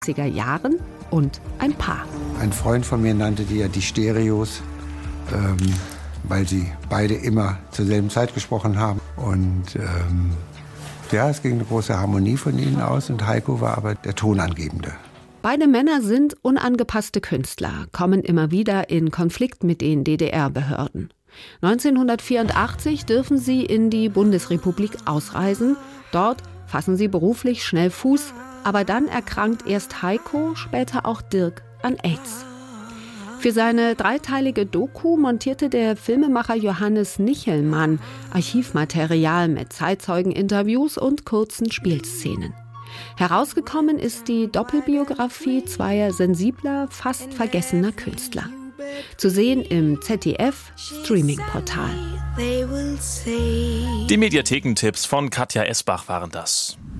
80er Jahren und ein Paar. Ein Freund von mir nannte die ja die Stereos, weil sie beide immer zur selben Zeit gesprochen haben. Und es ging eine große Harmonie von ihnen aus und Heiko war aber der Tonangebende. Beide Männer sind unangepasste Künstler, kommen immer wieder in Konflikt mit den DDR-Behörden. 1984 dürfen sie in die Bundesrepublik ausreisen. Dort fassen sie beruflich schnell Fuß, aber dann erkrankt erst Heiko, später auch Dirk an AIDS. Für seine dreiteilige Doku montierte der Filmemacher Johannes Nichelmann Archivmaterial mit Zeitzeugeninterviews und kurzen Spielszenen. Herausgekommen ist die Doppelbiografie zweier sensibler, fast vergessener Künstler. Zu sehen im ZDF-Streaming-Portal. Die Mediathekentipps von Katja Esbach waren das.